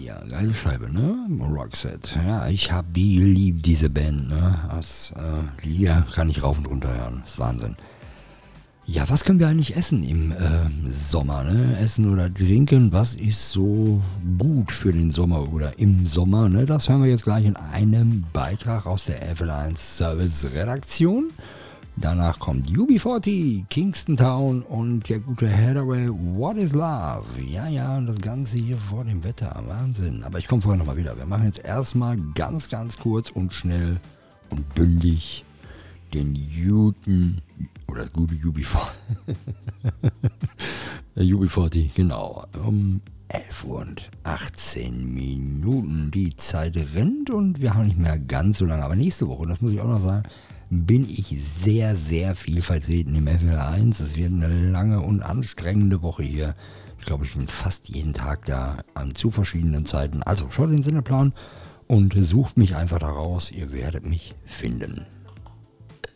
Ja, geile Scheibe, ne? Roxette. Ja, ich hab die geliebt, diese Band, ne? Die Lieder kann ich rauf und runter hören. Das ist Wahnsinn. Ja, was können wir eigentlich essen im Sommer, ne? Essen oder trinken, was ist so gut für den Sommer oder im Sommer, ne? Das hören wir jetzt gleich in einem Beitrag aus der FL1 Service Redaktion. Danach kommt UB40, Kingston Town und der gute Hathaway, What is Love? Ja, und das Ganze hier vor dem Wetter, Wahnsinn. Aber ich komme vorher nochmal wieder. Wir machen jetzt erstmal ganz, ganz kurz und schnell und bündig den guten, oder das gute UB40. Der UB40, genau. Um 11 Uhr und 18 Minuten. Die Zeit rennt und wir haben nicht mehr ganz so lange. Aber nächste Woche, das muss ich auch noch sagen, bin ich sehr, sehr viel vertreten im FL1. Es wird eine lange und anstrengende Woche hier. Ich glaube, ich bin fast jeden Tag da zu verschiedenen Zeiten. Also schaut den Sendeplan und sucht mich einfach da raus. Ihr werdet mich finden.